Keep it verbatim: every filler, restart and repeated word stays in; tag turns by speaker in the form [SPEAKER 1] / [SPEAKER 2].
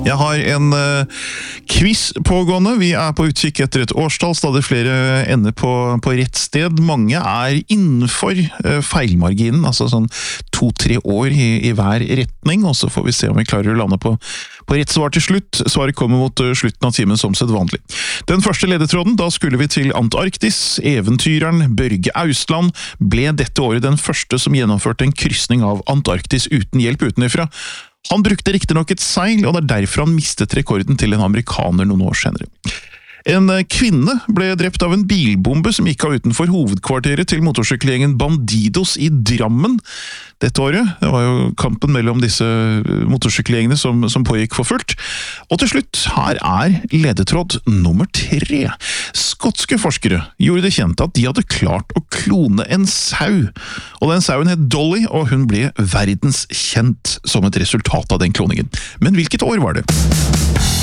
[SPEAKER 1] Jeg har en uh, quiz pågående. Vi er på utkikk etter et årstall. Stadig flere ender på, på rett sted. Mange er innenfor uh, feilmarginen, altså sånn to-tre år i, i hver retning, og så får vi se om vi klarer å lande på, på rett svar til slutt. Svaret kommer mot uh, slutten av timen som sett vanlig. Den første ledetråden, da skulle vi til Antarktis. Eventyreren Børge Ausland ble dette året den første som gjennomførte en kryssning av Antarktis uten hjelp utenifra. Han brukte riktig nok et seil, og det er derfor han mistet rekorden til en amerikaner noen år senere. En kvinne ble drept av en bilbombe som gikk av utenfor hovedkvarteret til motorsykkelgjengen Bandidos i Drammen dette året. Det var jo kampen mellom disse motorsykkelgjengene som, som pågikk for fullt. Og til slutt, her er ledetråd nummer tre. Skotske forskere gjorde det kjent at de hadde klart å klone en sau. Og den sauen het Dolly, og hun ble verdenskjent som et resultat av den kloningen. Men hvilket år var det?